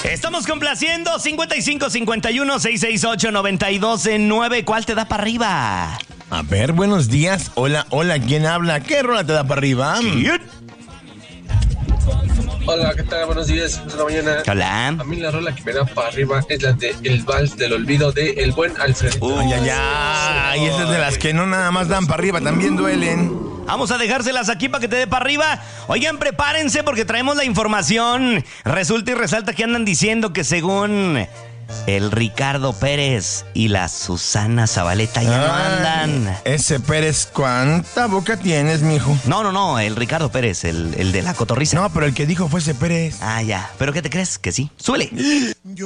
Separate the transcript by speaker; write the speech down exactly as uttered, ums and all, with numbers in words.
Speaker 1: Estamos complaciendo cincuenta y cinco cincuenta y uno seiscientos sesenta y ocho noventa y dos nueve. ¿Cuál te da para arriba?
Speaker 2: A ver, buenos días. Hola, hola, ¿quién habla? ¿Qué rola te da para arriba?
Speaker 3: Hola, ¿qué tal? Buenos días, de la mañana.
Speaker 1: Hola.
Speaker 3: A mí la rola que me da para arriba es la de El Vals del Olvido de El Buen Alfredito.
Speaker 2: Ay, ay, ay. Esas de las que no nada más dan para arriba, también duelen.
Speaker 1: Vamos a dejárselas aquí para que te dé para arriba. Oigan, prepárense porque traemos la información. Resulta y resalta que andan diciendo que según el Ricardo Pérez y la Susana Zabaleta ya no andan.
Speaker 2: Ese Pérez, ¿cuánta boca tienes, mijo?
Speaker 1: No, no, no, el Ricardo Pérez, el, el de la cotorriza.
Speaker 2: No, pero el que dijo fue ese Pérez.
Speaker 1: Ah, ya. ¿Pero qué te crees? Que sí. ¡Súbele!